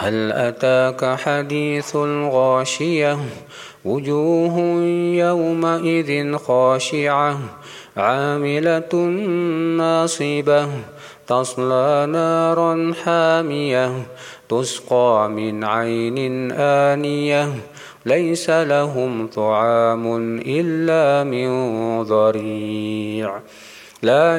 هل أتاك حديث الغاشية وجوه يومئذ خاشعة عاملة ناصبة تصلى نارا حامية تسقى من عين آنية ليس لهم طعام إلا من ضريع لا